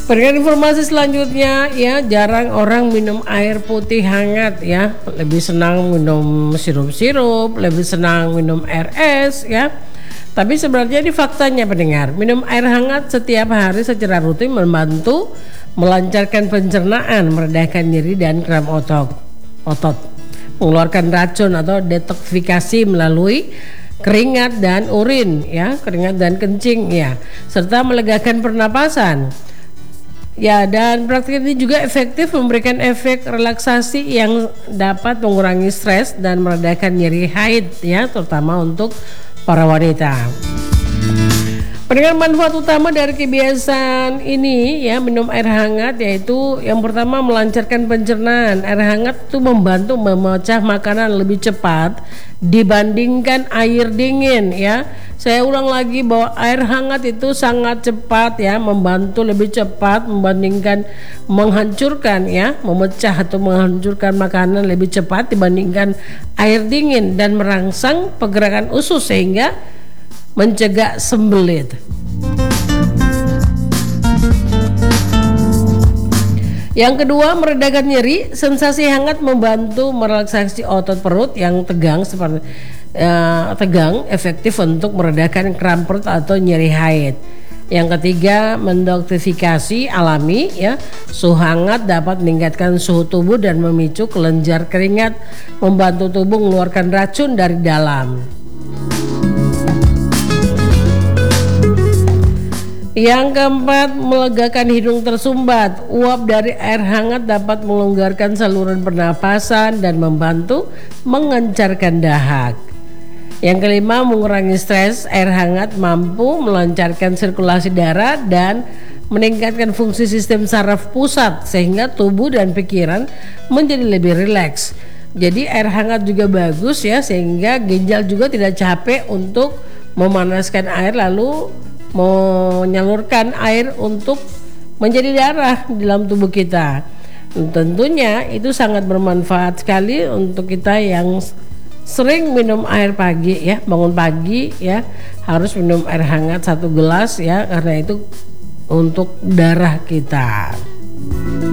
Berikan informasi selanjutnya ya, jarang orang minum air putih hangat ya, lebih senang minum sirup-sirup, lebih senang minum air es ya. Tapi sebenarnya ini faktanya pendengar, minum air hangat setiap hari secara rutin membantu melancarkan pencernaan, meredakan nyeri dan kram otot, mengeluarkan racun atau detoksifikasi melalui keringat dan urin ya, keringat dan kencing ya, serta melegakan pernapasan. Ya, dan praktik ini juga efektif memberikan efek relaksasi yang dapat mengurangi stres dan meredakan nyeri haid ya, terutama untuk para wanita. Pendengar, manfaat utama dari kebiasaan ini ya, minum air hangat, yaitu yang pertama melancarkan pencernaan. Air hangat itu membantu memecah makanan lebih cepat dibandingkan air dingin ya. Saya ulang lagi bahwa air hangat itu sangat cepat ya, membantu lebih cepat membandingkan menghancurkan ya, memecah atau menghancurkan makanan lebih cepat dibandingkan air dingin dan merangsang pergerakan usus sehingga mencegah sembelit. Yang kedua, meredakan nyeri. Sensasi hangat membantu merelaksasi otot perut yang tegang seperti tegang, efektif untuk meredakan kram perut atau nyeri haid. Yang ketiga, mendetoksifikasi alami ya. Suhu hangat dapat meningkatkan suhu tubuh dan memicu kelenjar keringat, membantu tubuh mengeluarkan racun dari dalam. Yang keempat, melegakan hidung tersumbat. Uap dari air hangat dapat melonggarkan saluran pernapasan dan membantu mengencarkan dahak. Yang kelima, mengurangi stres. Air hangat mampu melancarkan sirkulasi darah dan meningkatkan fungsi sistem saraf pusat sehingga tubuh dan pikiran menjadi lebih rileks. Jadi air hangat juga bagus ya, sehingga ginjal juga tidak capek untuk memanaskan air lalu menyalurkan air untuk menjadi darah di dalam tubuh kita. Tentunya itu sangat bermanfaat sekali untuk kita yang sering minum air pagi ya, bangun pagi ya, harus minum air hangat 1 gelas ya, karena itu untuk darah kita.